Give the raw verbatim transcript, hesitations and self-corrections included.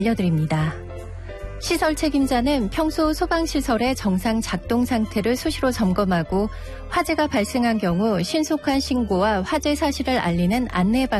알려드립니다. 시설 책임자는 평소 소방시설의 정상 작동 상태를 수시로 점검하고 화재가 발생한 경우 신속한 신고와 화재 사실을 알리는 안내 방